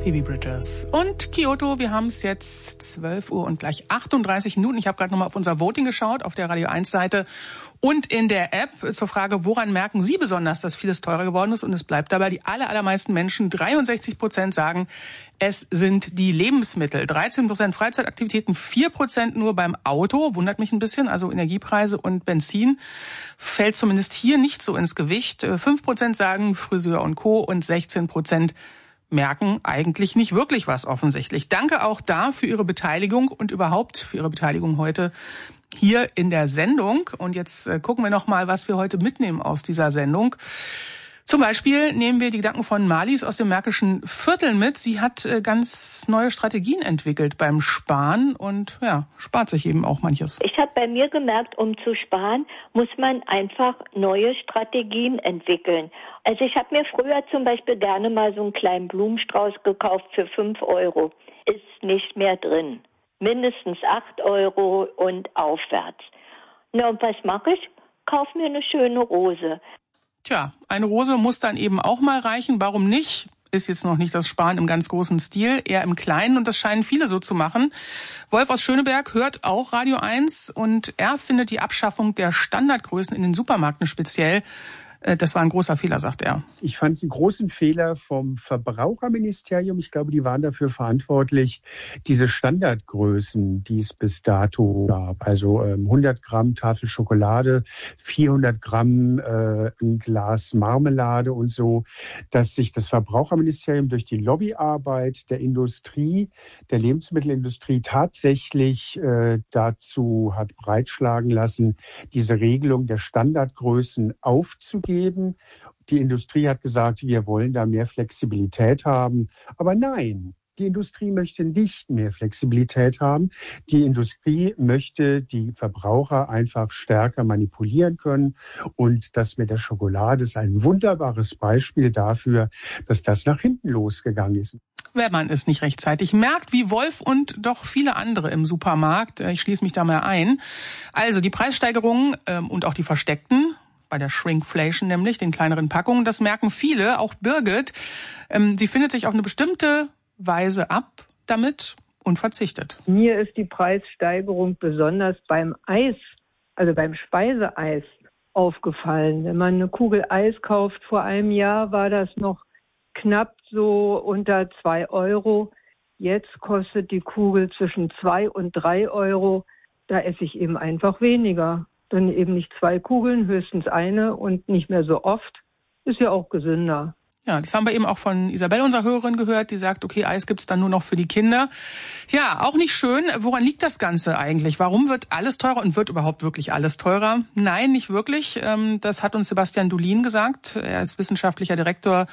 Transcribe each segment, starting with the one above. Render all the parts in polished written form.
Phoebe Bridgers und Kyoto. Wir haben es jetzt 12 Uhr und gleich 38 Minuten. Ich habe gerade nochmal auf unser Voting geschaut, auf der Radio 1 Seite und in der App zur Frage, woran merken Sie besonders, dass vieles teurer geworden ist? Und es bleibt dabei, die allermeisten Menschen, 63% sagen, es sind die Lebensmittel. 13% Freizeitaktivitäten, 4% nur beim Auto, wundert mich ein bisschen, also Energiepreise und Benzin fällt zumindest hier nicht so ins Gewicht. 5% sagen Friseur und Co. und 16% merken eigentlich nicht wirklich was offensichtlich. Danke auch da für Ihre Beteiligung und überhaupt für Ihre Beteiligung heute hier in der Sendung. Und jetzt gucken wir noch mal, was wir heute mitnehmen aus dieser Sendung. Zum Beispiel nehmen wir die Gedanken von Marlies aus dem Märkischen Viertel mit. Sie hat ganz neue Strategien entwickelt beim Sparen und ja, spart sich eben auch manches. Ich habe bei mir gemerkt, um zu sparen, muss man einfach neue Strategien entwickeln. Also ich habe mir früher zum Beispiel gerne mal so einen kleinen Blumenstrauß gekauft für 5 Euro. Ist nicht mehr drin. Mindestens 8 Euro und aufwärts. Na und was mache ich? Kauf mir eine schöne Rose. Tja, eine Rose muss dann eben auch mal reichen. Warum nicht? Ist jetzt noch nicht das Sparen im ganz großen Stil, eher im Kleinen. Und das scheinen viele so zu machen. Wolf aus Schöneberg hört auch Radio 1 und er findet die Abschaffung der Standardgrößen in den Supermärkten speziell. Das war ein großer Fehler, sagt er. Ich fand es einen großen Fehler vom Verbraucherministerium. Ich glaube, die waren dafür verantwortlich, diese Standardgrößen, die es bis dato gab. Also 100 Gramm Tafel Schokolade, 400 Gramm ein Glas Marmelade und so, dass sich das Verbraucherministerium durch die Lobbyarbeit der Industrie, der Lebensmittelindustrie tatsächlich dazu hat breitschlagen lassen, diese Regelung der Standardgrößen aufzugeben. Die Industrie hat gesagt, wir wollen da mehr Flexibilität haben. Aber nein, die Industrie möchte nicht mehr Flexibilität haben. Die Industrie möchte die Verbraucher einfach stärker manipulieren können. Und das mit der Schokolade ist ein wunderbares Beispiel dafür, dass das nach hinten losgegangen ist. Wenn man es nicht rechtzeitig merkt, wie Wolf und doch viele andere im Supermarkt. Ich schließe mich da mal ein. Also die Preissteigerungen und auch die versteckten, bei der Shrinkflation nämlich, den kleineren Packungen. Das merken viele, auch Birgit. Sie findet sich auf eine bestimmte Weise ab damit und verzichtet. Mir ist die Preissteigerung besonders beim Eis, also beim Speiseeis, aufgefallen. Wenn man eine Kugel Eis kauft, vor einem Jahr war das noch knapp so unter 2 Euro. Jetzt kostet die Kugel zwischen 2 und 3 Euro. Da esse ich eben einfach weniger. Dann eben nicht 2 Kugeln, höchstens eine und nicht mehr so oft. Ist ja auch gesünder. Ja, das haben wir eben auch von Isabel, unserer Hörerin, gehört, die sagt, okay, Eis gibt's dann nur noch für die Kinder. Ja, auch nicht schön. Woran liegt das Ganze eigentlich? Warum wird alles teurer und wird überhaupt wirklich alles teurer? Nein, nicht wirklich. Das hat uns Sebastian Dulin gesagt. Er ist wissenschaftlicher Direktor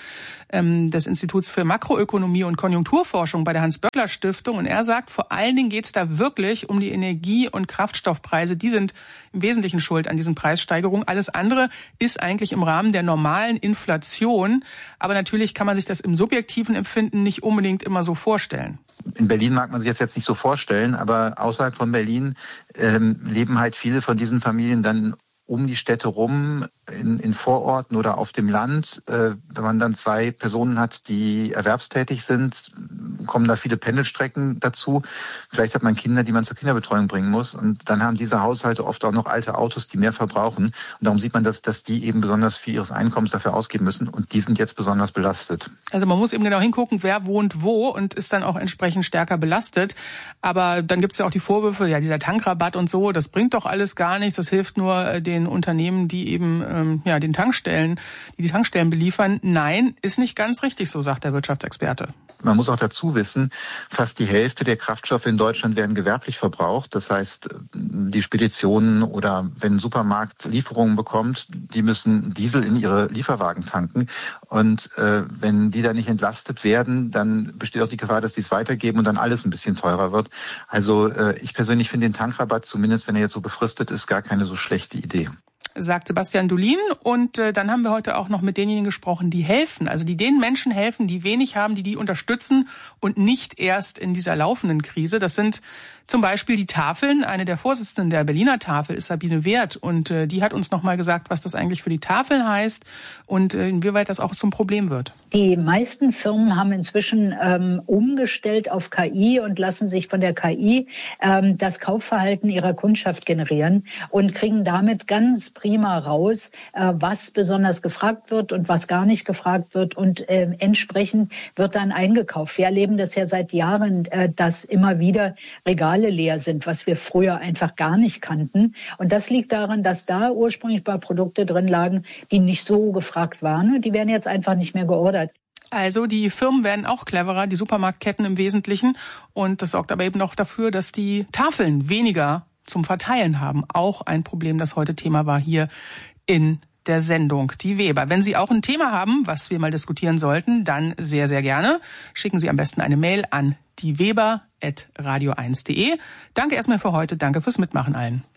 des Instituts für Makroökonomie und Konjunkturforschung bei der Hans-Böckler-Stiftung. Und er sagt, vor allen Dingen geht's da wirklich um die Energie- und Kraftstoffpreise. Die sind im Wesentlichen schuld an diesen Preissteigerungen. Alles andere ist eigentlich im Rahmen der normalen Inflation. Aber natürlich kann man sich das im subjektiven Empfinden nicht unbedingt immer so vorstellen. In Berlin mag man sich jetzt nicht so vorstellen, aber außerhalb von Berlin leben halt viele von diesen Familien dann um die Städte rum, in Vororten oder auf dem Land. Wenn man dann 2 Personen hat, die erwerbstätig sind, kommen da viele Pendelstrecken dazu. Vielleicht hat man Kinder, die man zur Kinderbetreuung bringen muss. Und dann haben diese Haushalte oft auch noch alte Autos, die mehr verbrauchen. Und darum sieht man, dass die eben besonders viel ihres Einkommens dafür ausgeben müssen. Und die sind jetzt besonders belastet. Also man muss eben genau hingucken, wer wohnt wo und ist dann auch entsprechend stärker belastet. Aber dann gibt es ja auch die Vorwürfe, ja, dieser Tankrabatt und so, das bringt doch alles gar nichts. Das hilft nur den Unternehmen, die eben die Tankstellen beliefern. Nein, ist nicht ganz richtig, so sagt der Wirtschaftsexperte. Man muss auch dazu wissen, fast die Hälfte der Kraftstoffe in Deutschland werden gewerblich verbraucht. Das heißt, die Speditionen oder wenn ein Supermarkt Lieferungen bekommt, die müssen Diesel in ihre Lieferwagen tanken. Und wenn die da nicht entlastet werden, dann besteht auch die Gefahr, dass die es weitergeben und dann alles ein bisschen teurer wird. Also ich persönlich finde den Tankrabatt, zumindest wenn er jetzt so befristet ist, gar keine so schlechte Idee. Sagt Sebastian Dulin. Und dann haben wir heute auch noch mit denjenigen gesprochen, die helfen. Also die den Menschen helfen, die wenig haben, die unterstützen und nicht erst in dieser laufenden Krise. Das sind Zum Beispiel die Tafeln. Eine der Vorsitzenden der Berliner Tafel ist Sabine Wert und die hat uns nochmal gesagt, was das eigentlich für die Tafeln heißt und inwieweit das auch zum Problem wird. Die meisten Firmen haben inzwischen umgestellt auf KI und lassen sich von der KI das Kaufverhalten ihrer Kundschaft generieren und kriegen damit ganz prima raus, was besonders gefragt wird und was gar nicht gefragt wird und entsprechend wird dann eingekauft. Wir erleben das ja seit Jahren, dass immer wieder Regale leer sind, was wir früher einfach gar nicht kannten. Und das liegt daran, dass da ursprünglich mal Produkte drin lagen, die nicht so gefragt waren und die werden jetzt einfach nicht mehr geordert. Also die Firmen werden auch cleverer, die Supermarktketten im Wesentlichen. Und das sorgt aber eben noch dafür, dass die Tafeln weniger zum Verteilen haben. Auch ein Problem, das heute Thema war hier in der Sendung Die Weber. Wenn Sie auch ein Thema haben, was wir mal diskutieren sollten, dann sehr, sehr gerne. Schicken Sie am besten eine Mail an dieweber@radio1.de. Danke erstmal für heute. Danke fürs Mitmachen allen.